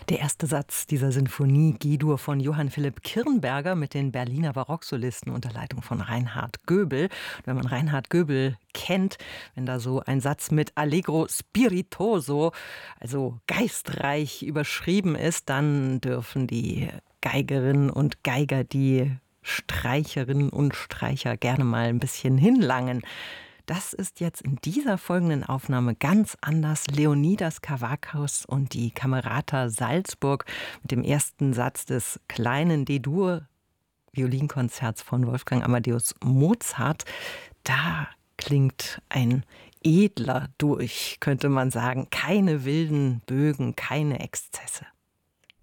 Der erste Satz dieser Sinfonie G-Dur von Johann Philipp Kirnberger mit den Berliner Barocksolisten unter Leitung von Reinhard Göbel. Und wenn man Reinhard Göbel kennt, wenn da so ein Satz mit Allegro spiritoso, also geistreich überschrieben ist, dann dürfen die Geigerinnen und Geiger, die Streicherinnen und Streicher gerne mal ein bisschen hinlangen. Das ist jetzt in dieser folgenden Aufnahme ganz anders. Leonidas Kavakos und die Camerata Salzburg mit dem ersten Satz des kleinen D-Dur Violinkonzerts von Wolfgang Amadeus Mozart. Da klingt ein edler durch, könnte man sagen. Keine wilden Bögen, keine Exzesse.